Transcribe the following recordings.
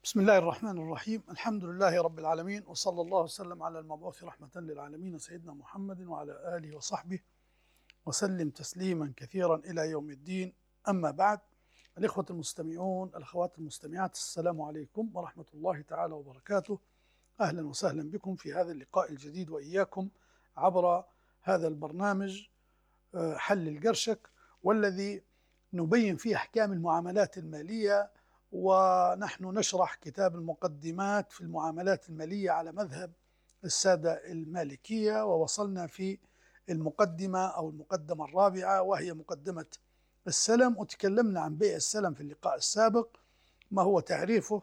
بسم الله الرحمن الرحيم. الحمد لله رب العالمين، وصلى الله وسلم على المبعوث رحمة للعالمين سيدنا محمد وعلى آله وصحبه وسلم تسليما كثيرا إلى يوم الدين. أما بعد، الإخوة المستمعون، الأخوات المستمعات، السلام عليكم ورحمة الله تعالى وبركاته. أهلا وسهلا بكم في هذا اللقاء الجديد وإياكم عبر هذا البرنامج حل القرشك، والذي نبين فيه أحكام المعاملات المالية، ونحن نشرح كتاب المقدمات في المعاملات المالية على مذهب السادة المالكية، ووصلنا في المقدمة أو المقدمة الرابعة، وهي مقدمة السلم، وتكلمنا عن بيع السلم في اللقاء السابق، ما هو تعريفه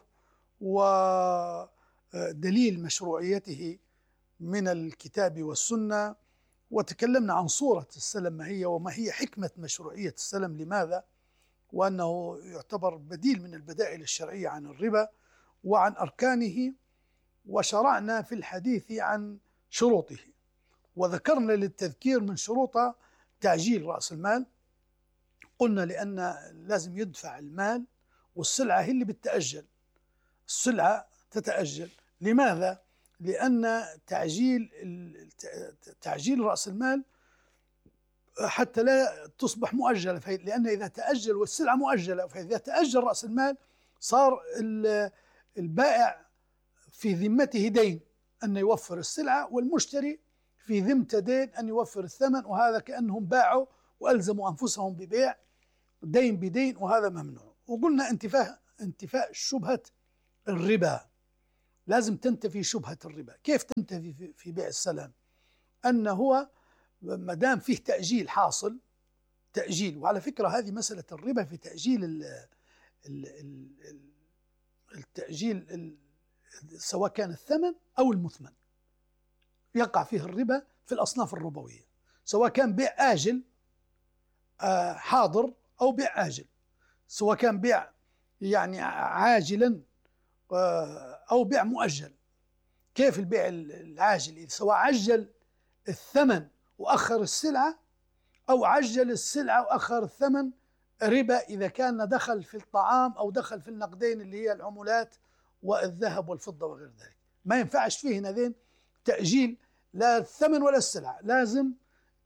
ودليل مشروعيته من الكتاب والسنة، وتكلمنا عن صورة السلم ما هي، وما هي حكمة مشروعية السلم، لماذا، وأنه يعتبر بديل من البدائل الشرعية عن الربا وعن أركانه. وشرعنا في الحديث عن شروطه، وذكرنا للتذكير من شروطه تعجيل رأس المال. قلنا لأن لازم يدفع المال، والسلعة هي اللي السلعة تتأجل. لماذا؟ لأن تعجيل رأس المال حتى لا تصبح مؤجلة، لأن إذا تأجل والسلعة مؤجلة، فإذا تأجل رأس المال صار البائع في ذمته دين أن يوفر السلعة، والمشتري في ذمته دين أن يوفر الثمن، وهذا كأنهم باعوا وألزموا أنفسهم ببيع دين بدين، وهذا ممنوع. وقلنا انتفاء شبهة الربا، لازم تنتفي شبهة الربا. كيف تنتفي في بيع السلم؟ أن هو ما دام فيه تأجيل حاصل، تأجيل، وعلى فكرة هذه مسألة الربا في تأجيل التأجيل سواء كان الثمن أو المثمن، يقع فيه الربا في الأصناف الربوية، سواء كان بيع آجل حاضر أو بيع آجل، سواء كان بيع يعني عاجلا أو بيع مؤجل. كيف البيع العاجل؟ سواء عجل الثمن وأخر السلعة، أو عجل السلعة وأخر الثمن، ربا إذا كان دخل في الطعام أو دخل في النقدين اللي هي العملات والذهب والفضة وغير ذلك. ما ينفعش فيه هذين تأجيل لا الثمن ولا السلعة، لازم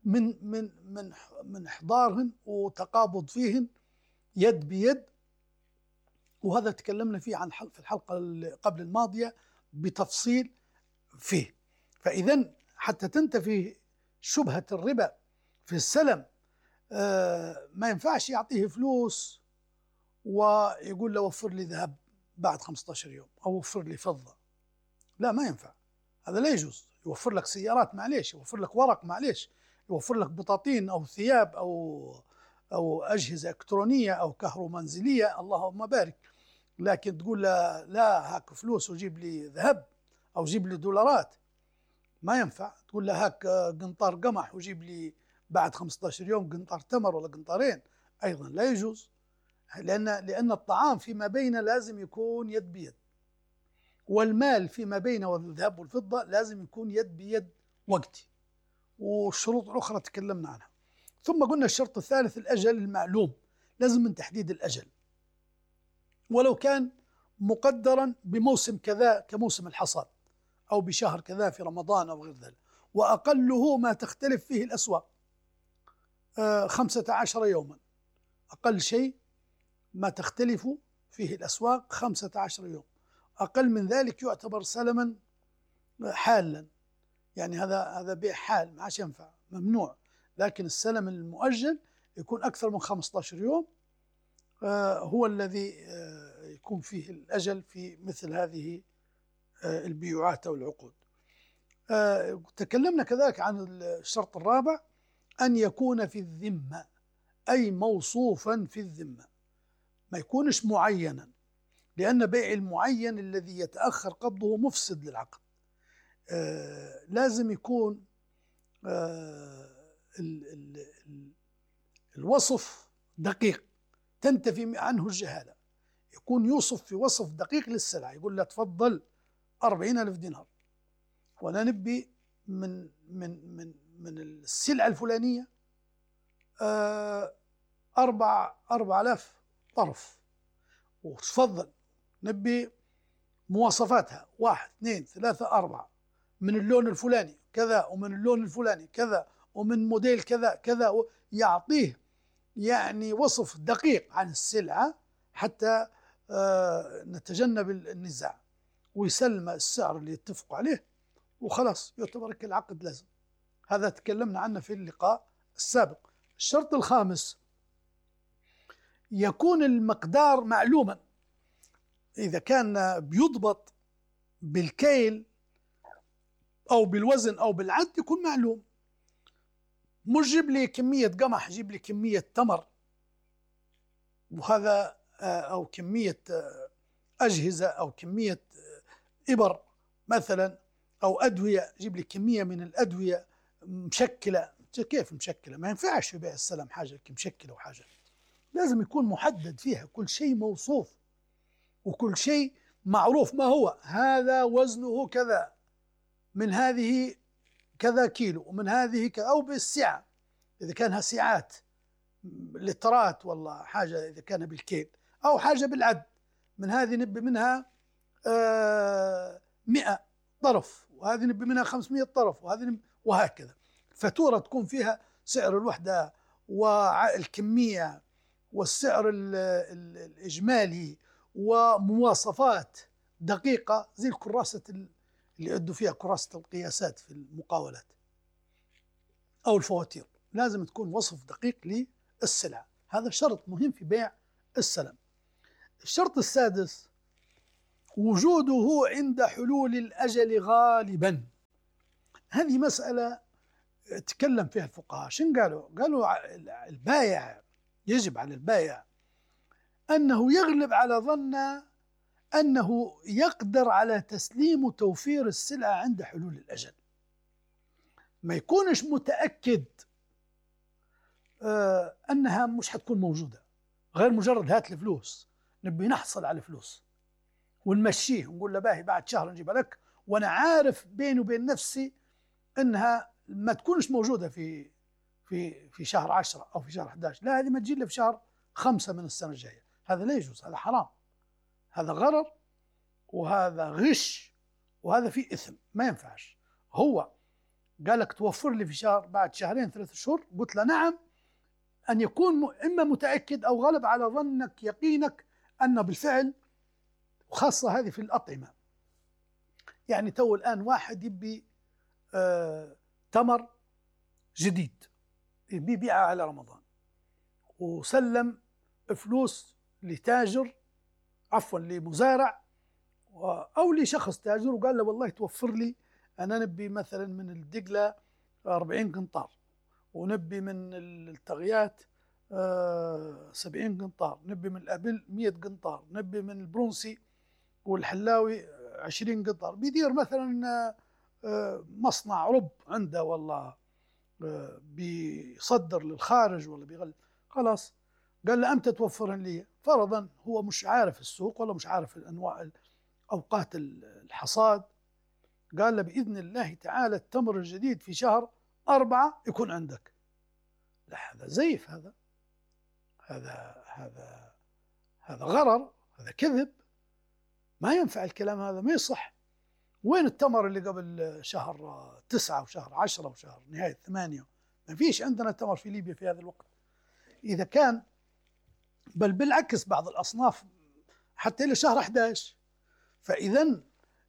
من إحضارهن وتقابض فيهن يد بيد، وهذا تكلمنا فيه في الحلقة قبل الماضية بتفصيل فيه. فإذا حتى تنتفي شبهة الربا في السلم ما ينفعش يعطيه فلوس ويقول له وفر لي ذهب بعد 15 يوم أو وفر لي فضة. لا، ما ينفع، هذا لا يجوز. يوفر لك سيارات معليش، يوفر لك ورق معليش، يوفر لك بطاطين أو ثياب أو أجهزة إلكترونية أو كهرومنزلية، اللهم بارك. لكن تقول لا لا هاك فلوس وجيب لي ذهب أو جيب لي دولارات، ما ينفع. تقول له هاك قنطار قمح وجيب لي بعد 15 يوم قنطار تمر ولا قنطارين، أيضا لا يجوز. لأن الطعام فيما بين لازم يكون يد بيد، والمال فيما بين والذهب والفضة لازم يكون يد بيد وقتي، والشروط الأخرى تكلمنا عنها. ثم قلنا الشرط الثالث الأجل المعلوم، لازم من تحديد الأجل، ولو كان مقدرا بموسم كذا كموسم الحصاد، أو بشهر كذا في رمضان أو غير ذلك. وأقله ما تختلف فيه الأسواق 15 يوما، أقل شيء ما تختلف فيه الأسواق 15 يوم. أقل من ذلك يعتبر سلما حالا، يعني هذا بيع حال، ما عادش ينفع، ممنوع. لكن السلم المؤجل يكون أكثر من 15 يوم، هو الذي يكون فيه الأجل في مثل هذه البيوعات أو العقود. تكلمنا كذلك عن الشرط الرابع، أن يكون في الذمة، أي موصوفا في الذمة، ما يكونش معينا، لأن بيع المعين الذي يتأخر قبضه مفسد للعقد. لازم يكون الوصف دقيق تنتفي عنه الجهالة، يكون يوصف في وصف دقيق للسلعة، يقول له تفضل 40,000 دينار، وأنا نبي من السلعة الفلانية 4,000 طرف، وتفضل نبي مواصفاتها 1 2 3 4 من اللون الفلاني كذا، ومن اللون الفلاني كذا، ومن موديل كذا كذا، يعطيه يعني وصف دقيق عن السلعة حتى نتجنب النزاع، ويسلم السعر اللي يتفقوا عليه وخلاص يعتبر العقد لازم. هذا تكلمنا عنه في اللقاء السابق. الشرط الخامس يكون المقدار معلوما، إذا كان بيضبط بالكيل أو بالوزن أو بالعد يكون معلوم. مش جيب لي كمية قمح، جيب لي كمية تمر، وهذا أو كمية أجهزة أو كمية إبر مثلا، أو أدوية، جيب لي كمية من الأدوية مشكلة. كيف مشكلة؟ ما ينفعش في بيع السلام حاجة مشكلة وحاجة، لازم يكون محدد فيها كل شيء موصوف وكل شيء معروف ما هو. هذا وزنه كذا، من هذه كذا كيلو، ومن هذه كذا، أو بالسعة إذا كانها سعات لترات والله حاجة، إذا كان بالكيل، أو حاجة بالعد، من هذه نبي منها 100 طرف، وهذه نبي منها 500 طرف، وهكذا. فاتورة تكون فيها سعر الوحدة والكمية والسعر الإجمالي ومواصفات دقيقة، زي الكراسة اللي يعدوا فيها كراسة القياسات في المقاولات أو الفواتير، لازم تكون وصف دقيق للسلعة. هذا شرط مهم في بيع السلم. الشرط السادس وجوده عند حلول الأجل غالبا. هذه مسألة تكلم فيها الفقهاء. شن قالوا البائع يجب على البائع أنه يغلب على ظن أنه يقدر على تسليم وتوفير السلعة عند حلول الأجل، ما يكونش متأكد أنها مش حتكون موجودة، غير مجرد هات الفلوس نبي نحصل على الفلوس ونمشيه ونقول له باهي بعد شهر نجيبها لك، وأنا عارف بيني وبين نفسي أنها ما تكونش موجودة في شهر 10 أو في شهر 11، لا هذه ما تجي لي في شهر 5 من السنة الجاية. هذا لا يجوز، هذا حرام، هذا غرر، وهذا غش، وهذا فيه إثم، ما ينفعش. هو قال لك توفر لي في شهر، بعد شهرين 3 شهور، قلت له نعم، أن يكون إما متأكد أو غلب على ظنك يقينك أنه بالفعل. وخاصة هذه في الأطعمة، يعني تو الآن واحد يبي تمر جديد يبي يبيعه على رمضان، وسلم فلوس لتاجر، عفوا لمزارع أو لشخص تاجر، وقال له والله توفر لي، أنا نبي مثلا من الدقلة 40 قنطار، ونبي من الطغيات 70 قنطار، نبي من الأبل 100 قنطار، نبي من البرونسي والحلاوي 20 قنطار. بيدير مثلا مصنع رب عنده والله، بيصدر للخارج ولا بيغل، خلاص قال له أمتى توفرن لي؟ فرضا هو مش عارف السوق ولا مش عارف الأنواع أوقات الحصاد، قال له بإذن الله تعالى التمر الجديد في شهر 4 يكون عندك. لا، هذا زيف، هذا غرر، هذا كذب، ما ينفع الكلام هذا، ما يصح. وين التمر اللي قبل شهر 9 وشهر 10 وشهر نهاية 8؟ ما فيش عندنا تمر في ليبيا في هذا الوقت. إذا كان بل بالعكس بعض الأصناف حتى إلى شهر 11. فإذا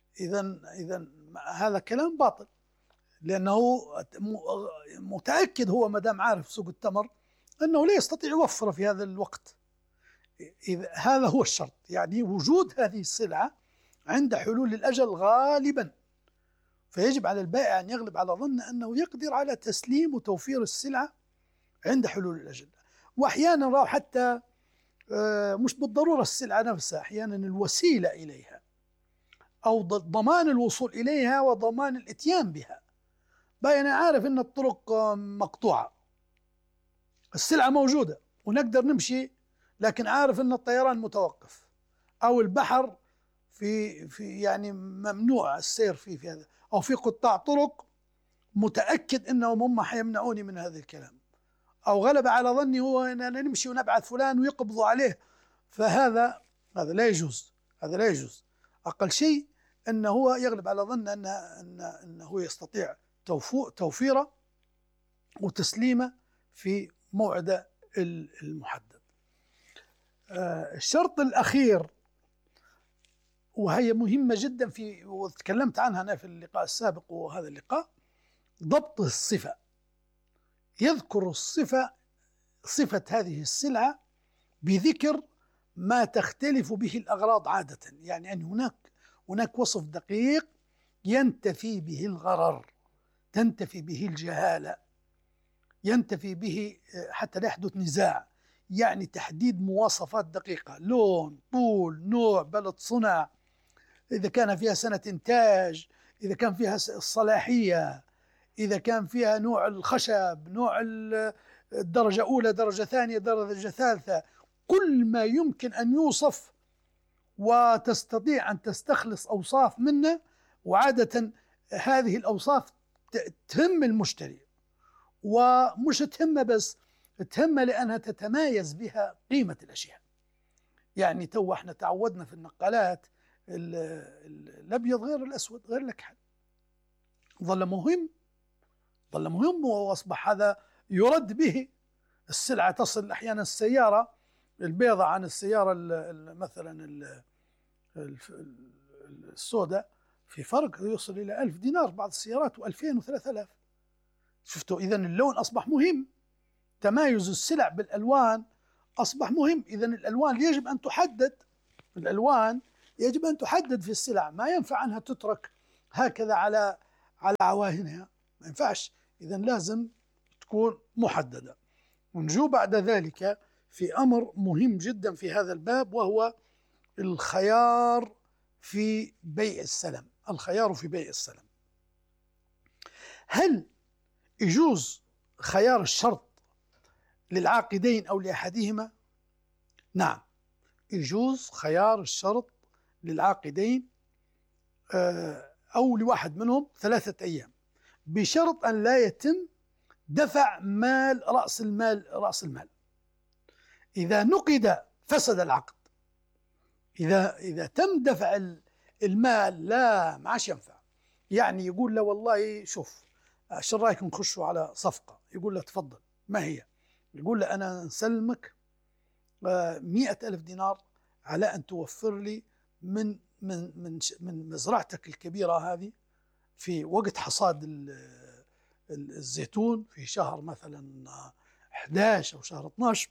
هذا كلام باطل، لأنه متأكد هو ما دام عارف سوق التمر أنه لا يستطيع يوفره في هذا الوقت. هذا هو الشرط، يعني وجود هذه السلعة عند حلول الأجل غالبا. فيجب على البائع أن يغلب على ظن أنه يقدر على تسليم وتوفير السلعة عند حلول الأجل. وأحيانا حتى مش بالضرورة السلعة نفسها، أحيانا الوسيلة إليها أو ضمان الوصول إليها وضمان الإتيان بها. باي أنا عارف أن الطرق مقطوعة، السلعة موجودة ونقدر نمشي، لكن عارف أن الطيران متوقف أو البحر في يعني ممنوع السير في هذا، أو في قطاع طرق متأكد أنهم هم حيمنعوني من هذا الكلام، أو غلب على ظني هو أننا نمشي ونبعث فلان ويقبضوا عليه. فهذا لا يجوز، هذا لا يجوز. أقل شيء أنه هو يغلب على ظن أنه يستطيع توفيره وتسليمه في موعده المحدد. الشرط الأخير، وهي مهمة جدا وتكلمت عنها أنا في اللقاء السابق وهذا اللقاء، ضبط الصفة. يذكر صفة هذه السلعة بذكر ما تختلف به الأغراض عادة، يعني أن هناك وصف دقيق ينتفي به الغرر، تنتفي به الجهالة، ينتفي به حتى لا يحدث نزاع، يعني تحديد مواصفات دقيقة، لون، طول، نوع، بلد صنع، إذا كان فيها سنة إنتاج، إذا كان فيها الصلاحية، إذا كان فيها نوع الخشب، نوع الدرجة أولى، درجة ثانية، درجة ثالثة، كل ما يمكن أن يوصف وتستطيع أن تستخلص أوصاف منه. وعادة هذه الأوصاف تهم المشتري، ومش تهمه بس، تهمه لأنها تتمايز بها قيمة الأشياء. يعني احنا تعودنا في النقالات الأبيض غير الأسود غير الأكحل، ظل مهم وأصبح هذا يرد به. السلعة تصل أحيانا السيارة البيضة عن السيارة مثلا السوداء في فرق يوصل إلى 1000 دينار بعض السيارات، و2000 و3000. شفتوا؟ إذن اللون أصبح مهم، تمايز السلع بالألوان أصبح مهم. إذن الألوان يجب أن تحدد في السلع، ما ينفع أنها تترك هكذا على عواهنها، ما ينفعش. إذن لازم تكون محددة. ونجو بعد ذلك في أمر مهم جدا في هذا الباب، وهو الخيار في بيع السلم. هل يجوز خيار الشرط للعاقدين أو لأحدهما؟ نعم، يجوز خيار الشرط للعاقدين أو لواحد منهم 3 أيام، بشرط أن لا يتم دفع رأس المال. إذا نقد فسد العقد. إذا تم دفع المال لا، ما عادش ينفع. يعني يقول له والله شوف، شو رأيك نخشوا على صفقة؟ يقول له تفضل، ما هي؟ يقول له أنا نسلمك 100,000 دينار على أن توفر لي من مزرعتك الكبيرة هذه في وقت حصاد الزيتون في شهر مثلا 11 أو شهر 12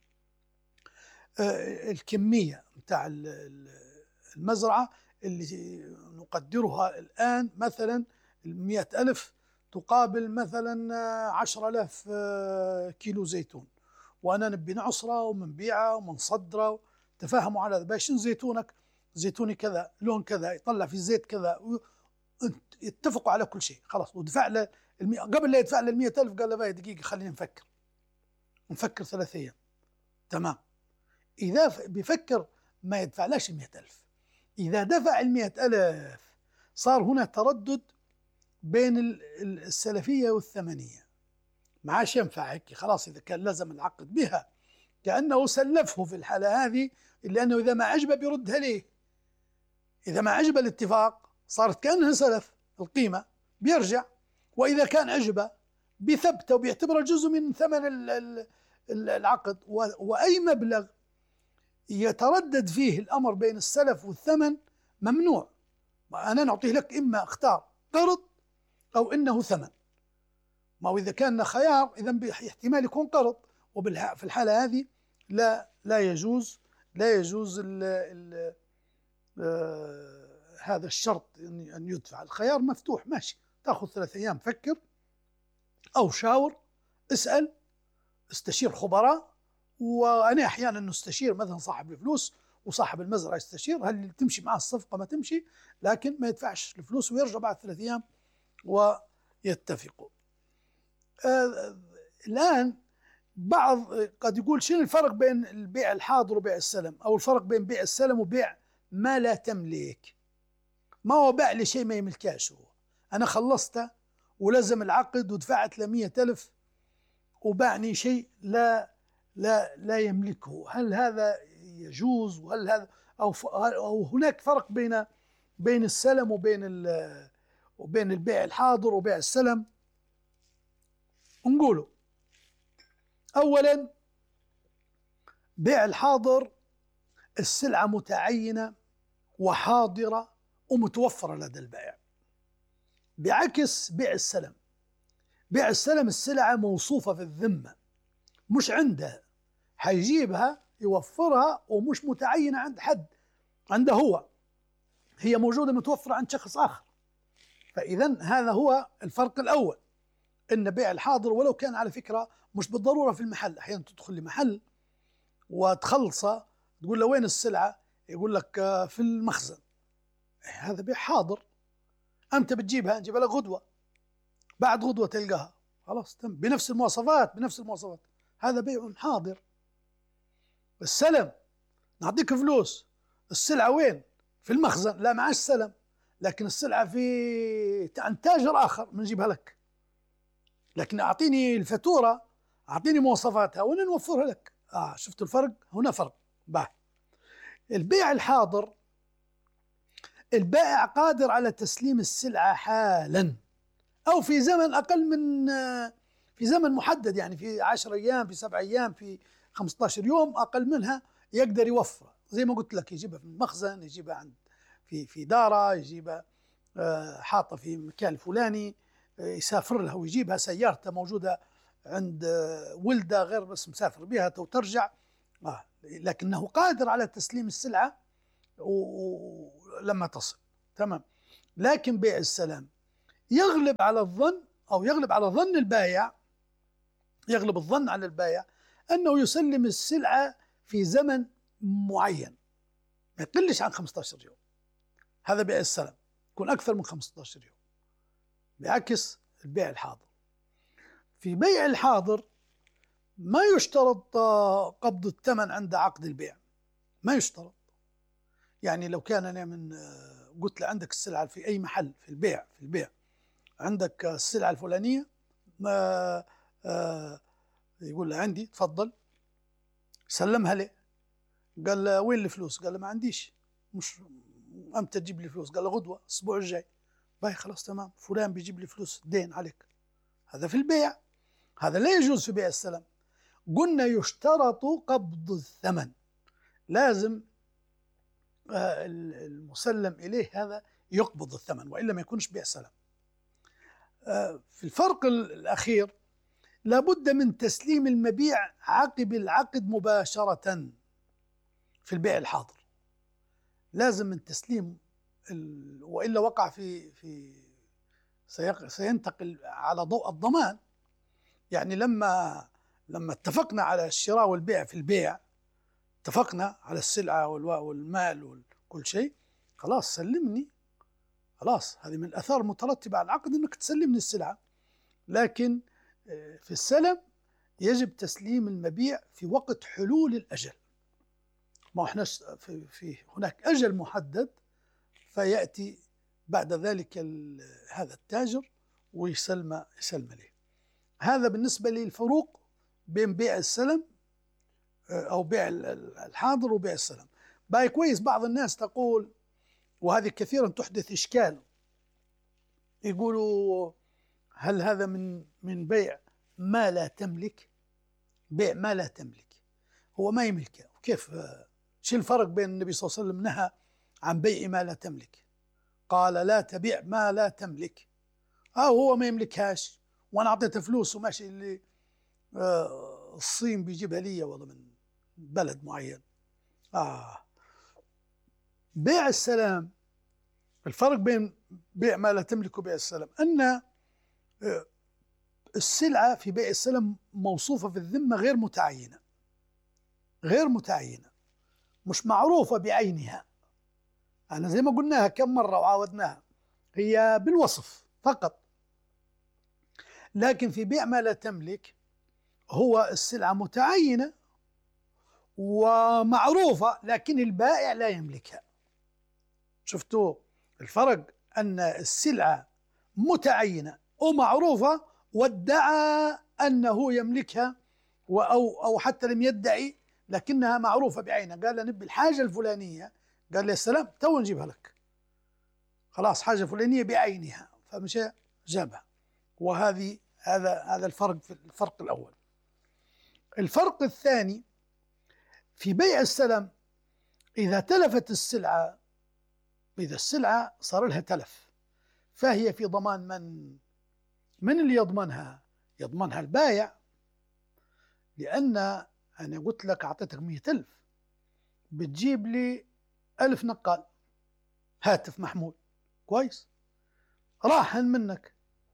الكمية متاع المزرعة اللي نقدرها الآن مثلا 100,000 تقابل مثلا 10,000 كيلو زيتون، وأنا نبي نعصره ومنبيعه ومنصدره. تفاهموا على هذا، باشن زيتوني كذا، لون كذا، يطلع في الزيت كذا، يتفقوا على كل شيء خلاص. ودفع له قبل لا يدفع له 100,000 قال له باقي دقيقة خلينا نفكر 3 أيام. تمام. إذا بيفكر ما يدفعلاش 100,000. إذا دفع 100,000 صار هنا تردد بين السلفية والثمنية، ما عادش ينفع هيك خلاص. إذا كان لزم العقد بها كأنه سلفه في الحالة هذه، لأنه إذا ما عجبه بيردها ليه. إذا ما عجبه الاتفاق صارت كأنها سلف، القيمة بيرجع. وإذا كان عجبه بثبته وبيعتبره جزء من ثمن العقد. وأي مبلغ يتردد فيه الأمر بين السلف والثمن ممنوع. أنا نعطيه لك، إما اختار قرض أو إنه ثمن. ما هو إذا كان خيار إذن احتمال يكون قرض، وفي الحالة هذه لا يجوز هذا الشرط أن يدفع. الخيار مفتوح، ماشي، تأخذ 3 أيام فكر، أو شاور، اسأل، استشير خبراء. وأنا أحيانا نستشير مثلا صاحب الفلوس وصاحب المزرعة يستشير هل تمشي معه الصفقة ما تمشي، لكن ما يدفعش الفلوس ويرجع بعد 3 أيام ويتفقوا. الآن بعض قد يقول شنو الفرق بين البيع الحاضر وبيع السلم، أو الفرق بين بيع السلم وبيع ما لا تملك. ما هو بيع لشيء ما يملكاش، هو أنا خلصته ولزم العقد ودفعت له 100,000 وباعني شيء لا يملكه. هل هذا يجوز؟ وهل هذا أو هناك فرق بين السلم وبين البيع الحاضر وبيع السلم. نقوله أولا بيع الحاضر السلعة متعينة وحاضرة ومتوفرة لدى البائع، بعكس بيع السلم. بيع السلم السلعة موصوفة في الذمة مش عنده، حيجيبها يوفرها ومش متعينة عند حد، عنده هو، هي موجودة متوفرة عند شخص آخر. فإذا هذا هو الفرق الأول، إن بيع الحاضر ولو كان على فكرة مش بالضرورة في المحل، أحيانا تدخل لمحل وتخلصه تقول له وين السلعة، يقول لك في المخزن، هذا بيع حاضر. أنت بتجيبها نجيبها لك غدوة، بعد غدوة تلقاها خلاص تم بنفس المواصفات، هذا بيع حاضر. السلم نعطيك فلوس، السلعة وين؟ في المخزن، لا معاش سلم، لكن السلعة عند تاجر آخر بنجيبها لك، لكن أعطيني الفاتورة، أعطيني مواصفاتها وأنا نوفرها لك. شفت الفرق؟ هنا فرق. البيع الحاضر البائع قادر على تسليم السلعة حالا أو في زمن أقل من في زمن محدد، يعني في 10 أيام، في 7 أيام، في 15 يوم، أقل منها يقدر يوفر. زي ما قلت لك، يجيبها في المخزن، يجيبها عند في داره، يجيبها حاطة في مكان الفلاني، يسافر لها ويجيبها، سيارته موجودة عند ولده غير بس مسافر بها وترجع، لكنه قادر على تسليم السلعة لما تصل. تمام. لكن بيع السلام يغلب على الظن، أو يغلب على ظن البائع، يغلب الظن على البائع أنه يسلم السلعة في زمن معين ما يقلش عن 15 يوم. هذا بيع السلام يكون أكثر من 15 يوم، بعكس البيع الحاضر. في بيع الحاضر ما يشترط قبض الثمن عند عقد البيع، ما يشترط. يعني لو كان أنا قلت له عندك السلعة في أي محل في البيع عندك السلعة الفلانية، ما يقول له عندي، تفضل، سلمها لي. قال له وين الفلوس؟ قال له ما عنديش، مش أمتى تجيب لي فلوس؟ قال له غدوة، الأسبوع الجاي. باي خلاص تمام، فلان بيجيب لي فلوس، دين عليك. هذا في البيع، هذا لا يجوز في بيع السلم. قلنا يشترط قبض الثمن، لازم المسلم إليه هذا يقبض الثمن، وإلا ما يكونش بيع سلم. في الفرق الأخير لابد من تسليم المبيع عقب العقد مباشرة. في البيع الحاضر لازم من تسليم وإلا وقع سينتقل على ضوء الضمان. يعني لما اتفقنا على الشراء والبيع في البيع، اتفقنا على السلعة والمال وكل شيء، خلاص سلمني، خلاص هذه من الآثار المترتبة على العقد أنك تسلمني السلعة. لكن في السلم يجب تسليم المبيع في وقت حلول الأجل، ما احنا في هناك أجل محدد، فيأتي بعد ذلك هذا التاجر ويسلم له. هذا بالنسبة للفروق بين بيع السلم أو بيع الحاضر وبيع السلم. باي كويس، بعض الناس تقول، وهذه كثيرا تحدث إشكال، يقولوا هل هذا من بيع ما لا تملك؟ بيع ما لا تملك هو ما يملكه، كيف؟ شو الفرق بين النبي صلى الله عليه وسلم نهى عن بيع ما لا تملك، قال لا تبيع ما لا تملك، هو ما يملكهاش وانا اعطيته فلوس وماشي اللي الصين بيجيبها لي والله من بلد معين. بيع السلام، الفرق بين بيع ما لا تملك وبيع السلام أن السلعة في بيع السلام موصوفة في الذمة غير متعينة، مش معروفة بعينها. أنا زي ما قلناها كم مرة وعاودناها، هي بالوصف فقط. لكن في بيع ما لا تملك هو السلعة متعينة ومعروفة، لكن البائع لا يملكها. شفتوا الفرق؟ أن السلعة متعينة ومعروفة، وادعى أنه يملكها، أو حتى لم يدعي، لكنها معروفة بعينها، قال نبي الحاجة الفلانية قال لي السلام تو نجيبها لك، خلاص حاجة فلانية بعينها، فمشى جابها. وهذه هذا الفرق، في الفرق الأول. الفرق الثاني في بيع السلم، إذا تلفت السلعة، إذا السلعة صار لها تلف، فهي في ضمان من اللي يضمنها؟ يضمنها البايع، لأن أنا قلت لك أعطيتك 100,000 بتجيب لي 1000 نقال هاتف محمول كويس، راحن منك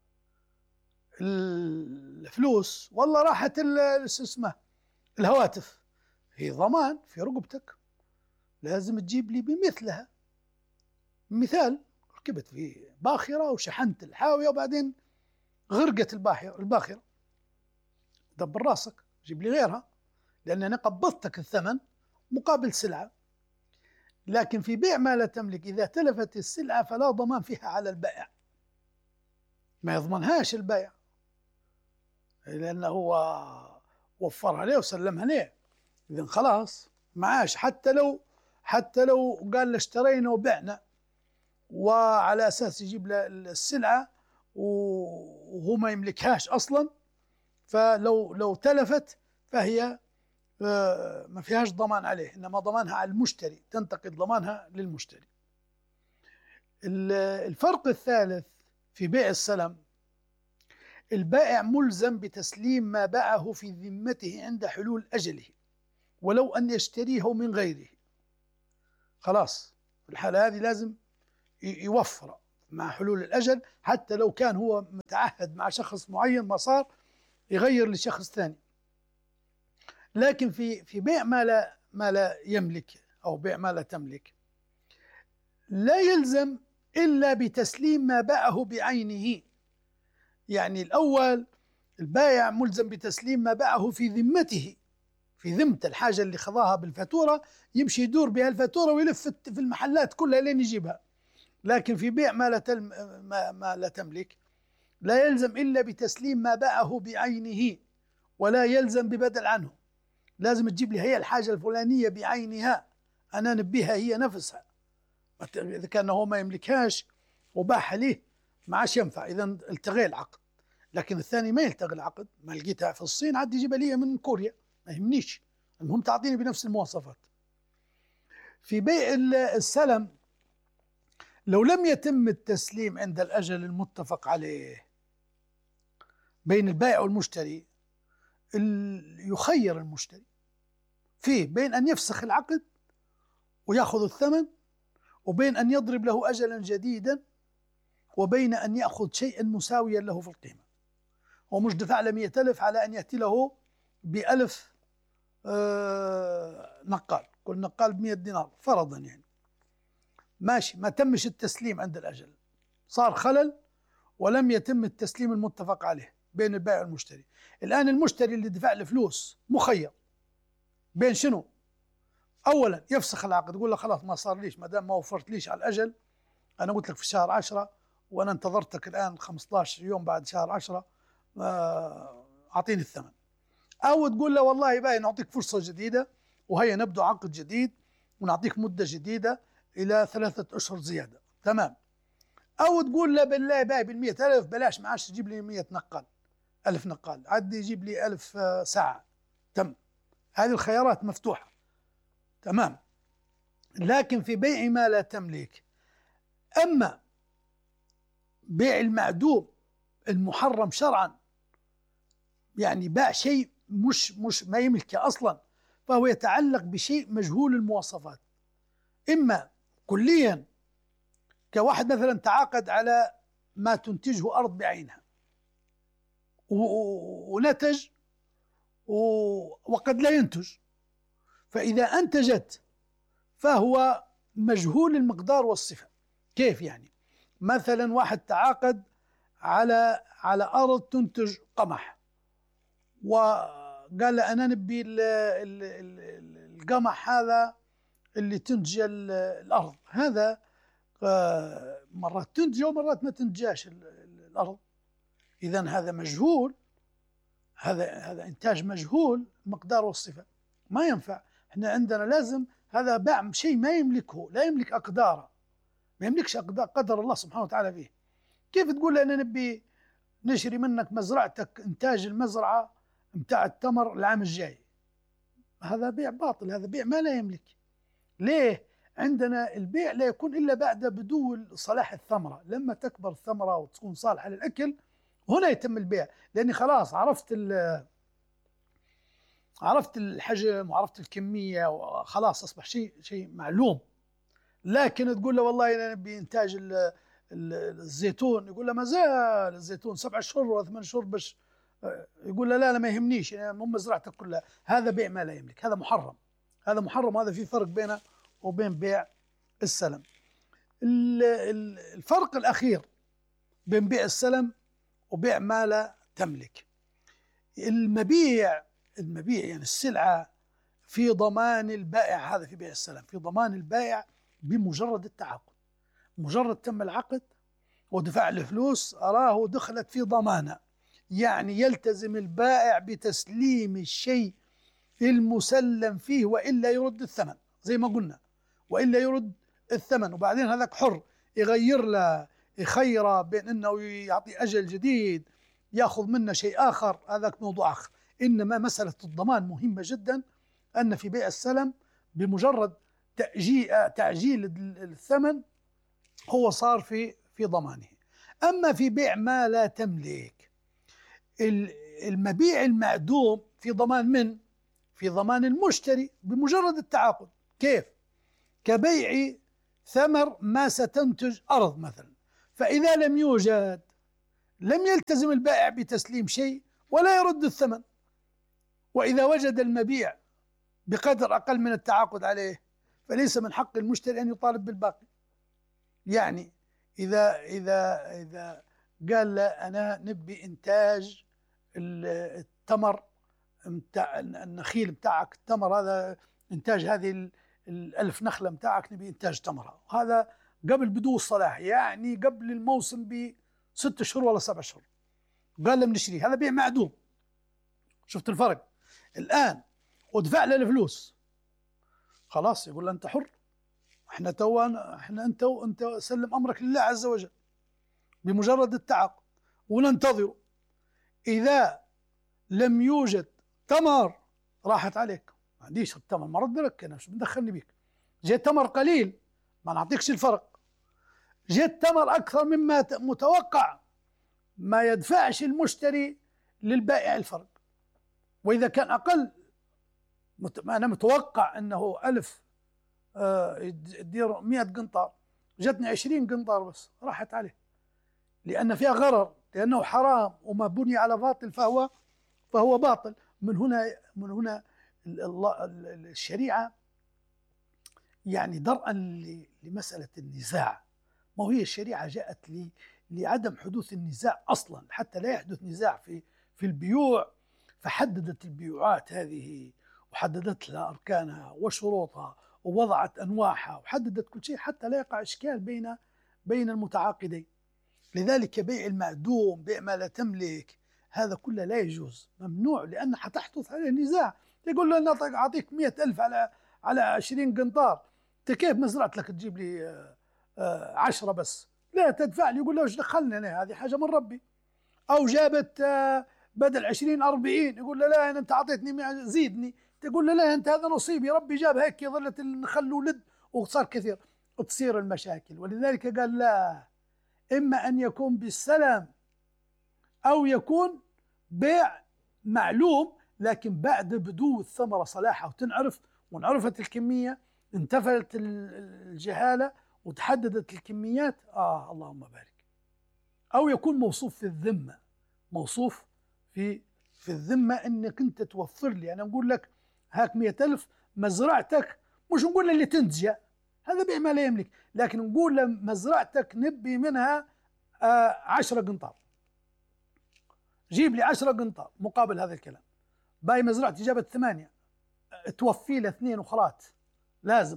الفلوس والله راحت اسمه الهواتف، هي ضمان في رقبتك، لازم تجيب لي بمثلها. مثال، ركبت في باخرة وشحنت الحاوية وبعدين غرقت الباخرة، دبر راسك جيب لي غيرها، لأن أنا قبضتك الثمن مقابل سلعة. لكن في بيع ما لا تملك، إذا تلفت السلعة فلا ضمان فيها على البائع، ما يضمنهاش البائع، لأنه هو وفرها ليه وسلمها ليه، إذن خلاص معاش، حتى لو قال له اشترينا وبعنا، وعلى أساس يجيب له السلعة وهو ما يملكهاش أصلا، فلو تلفت فهي ما فيهاش ضمان عليه، إنما ضمانها على المشتري، تنتقل ضمانها للمشتري. الفرق الثالث في بيع السلم، البائع ملزم بتسليم ما باعه في ذمته عند حلول أجله، ولو أن يشتريه من غيره. خلاص في الحالة هذه لازم يوفر مع حلول الأجل، حتى لو كان هو متعهد مع شخص معين ما صار يغير لشخص ثاني. لكن في بيع ما لا يملك أو بيع ما لا تملك، لا يلزم إلا بتسليم ما باعه بعينه. يعني الأول البائع ملزم بتسليم ما باعه في ذمته، في ذمة الحاجة اللي خذاها بالفاتورة، يمشي يدور بها الفاتورة ويلف في المحلات كلها لين يجيبها. لكن في بيع ما لا تملك، لا يلزم إلا بتسليم ما باعه بعينه، ولا يلزم ببدل عنه، لازم تجيب لي هي الحاجة الفلانية بعينها، أنا نبيها هي نفسها. إذا كان هو ما يملكهاش وباعها ليه ما عادش ينفع، إذا التغي العقد. لكن الثاني ما يلتغي العقد، ما لقيتها في الصين عاد يجيبها لي من كوريا، ما يهمنيش، المهم تعطيني بنفس المواصفات. في بيع السلم، لو لم يتم التسليم عند الأجل المتفق عليه بين البائع والمشتري، يخير المشتري فيه بين أن يفسخ العقد ويأخذ الثمن، وبين أن يضرب له أجلا جديدا، وبين أن يأخذ شيئا مساويا له في القيمة. هو مش دفع له 100,000 على أن يأتي له ب1000 نقال، كل نقال ب100 دينار فرضا، يعني ماشي، ما تمش التسليم عند الأجل، صار خلل ولم يتم التسليم المتفق عليه بين البائع والمشتري. الآن المشتري اللي دفع له فلوس مخير بين شنو؟ أولا يفسخ العقد، يقول له خلاص ما صار ليش، ما دام ما وفرت ليش على الأجل، أنا قلت لك في شهر 10 وأنا انتظرتك الآن 15 يوم بعد شهر 10، أعطيني الثمن. أو تقول له والله باي نعطيك فرصة جديدة، وهي نبدأ عقد جديد ونعطيك مدة جديدة إلى 3 أشهر زيادة، تمام. أو تقول له بالله باي بال100,000 بلاش، ما عادش تجيب لي 100 نقال، 1000 نقال، عاد يجيب لي 1000 ساعة، تم. هذه الخيارات مفتوحة، تمام. لكن في بيع ما لا تملك، أما بيع المعدوم المحرم شرعا، يعني باع شيء مش ما يملكه أصلا، فهو يتعلق بشيء مجهول المواصفات، إما كليا كواحد مثلا تعاقد على ما تنتجه أرض بعينها ونتج وقد لا ينتج، فإذا أنتجت فهو مجهول المقدار والصفة. كيف يعني؟ مثلا واحد تعاقد على أرض تنتج قمح، وقال له أنا نبي القمح هذا اللي تنتج الأرض، هذا مرات تنتج ومرات ما تنتجاش الأرض، إذن هذا مجهول، هذا إنتاج مجهول المقدار والصفة، ما ينفع. احنا عندنا لازم هذا باع شيء ما يملكه، لا يملك أقداره، ما يملكش قدر الله سبحانه وتعالى فيه. كيف تقول أنا نبي نشري منك مزرعتك، إنتاج المزرعة متاع التمر العام الجاي؟ هذا بيع باطل، هذا بيع ما لا يملك. ليه؟ عندنا البيع لا يكون إلا بعد بدو صلاح الثمرة، لما تكبر الثمرة وتكون صالحة للأكل هنا يتم البيع، لأني خلاص عرفت الحجم وعرفت الكمية وخلاص أصبح شيء معلوم. لكن تقول له والله أنا نبي إنتاج الزيتون، يقول له ما زال الزيتون 7 شهور ولا 8 شهور باش، يقول له لا ما يهمنيش يعني مو مزرعتك كلها. هذا بيع ما لا يملك، هذا محرم، هذا محرم، وهذا في فرق بينه وبين بيع السلم. الفرق الأخير بين بيع السلم وبيع ما لا تملك، المبيع يعني السلعة في ضمان البائع، هذا في بيع السلم في ضمان البائع بمجرد التعاقد، مجرد تم العقد ودفع الفلوس أراه دخلت في ضمانه، يعني يلتزم البائع بتسليم الشيء المسلم فيه وإلا يرد الثمن زي ما قلنا، وإلا يرد الثمن. وبعدين هذاك حر يغير له، يخيره بين أنه يعطي أجل جديد يأخذ منه شيء آخر، هذاك موضوع آخر. إنما مسألة الضمان مهمة جدا، أن في بيع السلم بمجرد تعجيل الثمن هو صار في ضمانه. أما في بيع ما لا تملك، المبيع المعدوم في ضمان من؟ في ضمان المشتري بمجرد التعاقد. كيف؟ كبيع ثمر ما ستنتج أرض مثلا، فإذا لم يوجد لم يلتزم البائع بتسليم شيء ولا يرد الثمن، وإذا وجد المبيع بقدر أقل من التعاقد عليه فليس من حق المشتري أن يطالب بالباقي. يعني إذا قال له أنا نبي إنتاج التمر متاع النخيل متاعك، التمر هذا إنتاج هذه 1000 نخلة متاعك نبي إنتاج تمرة، هذا قبل بدو الصلاح، يعني قبل الموسم ب6 شهور ولا 7 شهور، قال له بنشتريه، هذا بيع معدوم. شفت الفرق الآن؟ ودفع له الفلوس، خلاص يقول له أنت حر، احنا انت سلم امرك لله عز وجل بمجرد التعاقد وننتظره. اذا لم يوجد تمر راحت عليك، ما عنديش التمر، ما رد لك، انا مش مدخلني بيك. جاء تمر قليل ما نعطيكش الفرق، جاء تمر اكثر مما متوقع ما يدفعش المشتري للبائع الفرق. واذا كان اقل انا متوقع انه 1000 تدير 100 قنطار، جتني 20 قنطار بس، راحت عليه، لأن فيها غرر، لأنه حرام وما بني على باطل فهو باطل. من هنا الشريعة يعني درءا لمسألة النزاع. ما هي الشريعة جاءت لعدم حدوث النزاع أصلا، حتى لا يحدث نزاع في البيوع، فحددت البيوعات هذه وحددت لها أركانها وشروطها ووضعت أنواعها وحددت كل شيء حتى لا يقع إشكال بين المتعاقدين. لذلك بيع المعدوم، بيع ما لا تملك، هذا كله لا يجوز، ممنوع، لأن حتحدث عليه نزاع. يقول له أنا أعطيك 100,000 على 20 قنطار، أنت كيف مزرعت لك تجيب لي 10 بس؟ لا تدفع لي. يقول له إيش دخلني أنا، هذه حاجة من ربي. أو جابت بدل 20 40، يقول له لا أنت أعطيتني 100 زيدني، تقول له لا أنت هذا نصيبي، ربي جاب هيك ظلت النخل ولد وصار كثير، تصير المشاكل. ولذلك قال لا، إما أن يكون بالسلم أو يكون بيع معلوم، لكن بعد بدو الثمرة صلاحها وتنعرف، وانعرفت الكمية، انتفت الجهالة وتحددت الكميات، اللهم بارك. أو يكون موصوف في الذمة، موصوف في الذمة أنك أنت توفر لي، أنا نقول لك هاك 100,000 مزرعتك، مش نقول اللي تنتج، هذا بيع ما لا يملك، لكن نقول له مزرعتك نبي منها 10 قنطار، جيب لي 10 قنطار مقابل هذا الكلام. باقي مزرعتي جابت 8، توفي له 2 وخلاص، لازم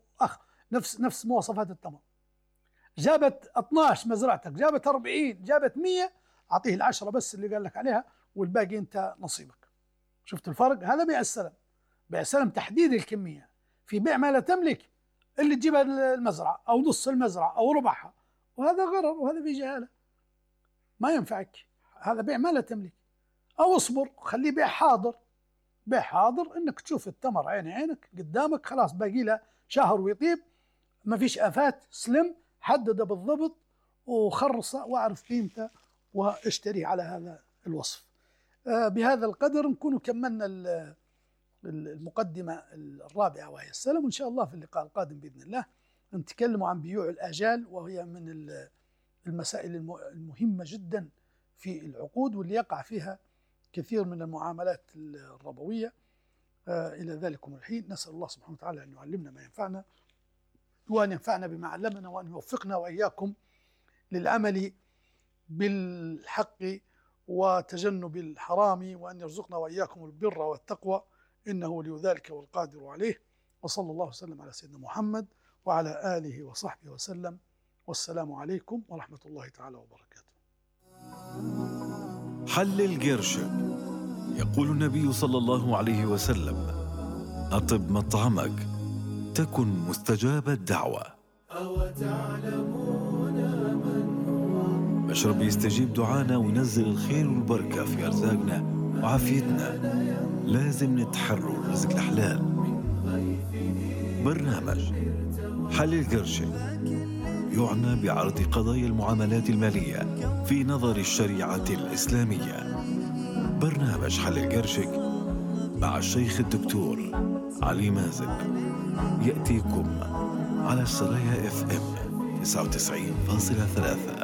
نفس مواصفات التمر. جابت 12 مزرعتك، جابت 40، جابت 100، أعطيه 10 بس اللي قال لك عليها، والباقي أنت نصيبك. شفت الفرق؟ هذا بيع السلم. بيع السلم تحديد الكمية، في بيع ما لا تملك، اللي تجيبها المزرعة أو نص المزرعة أو ربعها، وهذا غرر وهذا في جهالة، ما ينفعك، هذا بيع ما لا تملك. أو اصبر خليه بيع حاضر، بيع حاضر إنك تشوف التمر عين عينك قدامك، خلاص باقي له شهر ويطيب، ما فيش آفات، سلم حدده بالضبط وخرصه واعرف قيمته واشتريه على هذا الوصف. بهذا القدر نكون كملنا المقدمة الرابعة وهي السلم، وإن شاء الله في اللقاء القادم بإذن الله نتكلم عن بيوع الآجال، وهي من المسائل المهمة جدا في العقود، واللي يقع فيها كثير من المعاملات الربوية. إلى ذلكم الحين نسأل الله سبحانه وتعالى أن يعلمنا ما ينفعنا، وأن ينفعنا بما علمنا، وأن يوفقنا وإياكم للعمل بالحق وتجنب الحرام، وأن يرزقنا وإياكم البر والتقوى، إنه ولي ذلك والقادر عليه. وصلى الله وسلم على سيدنا محمد وعلى آله وصحبه وسلم، والسلام عليكم ورحمة الله تعالى وبركاته. حلل قرشك. يقول النبي صلى الله عليه وسلم: أطب مطعمك تكن مستجاب الدعوة. مشرب يستجيب دعانا وينزل الخير والبركة في أرزاقنا وعافيتنا. لازم نتحروا الرزق الحلال. برنامج حلل قرشك يعنى بعرض قضايا المعاملات المالية في نظر الشريعة الإسلامية. برنامج حلل قرشك مع الشيخ الدكتور علي مازن يأتيكم على السرايا FM 99.3.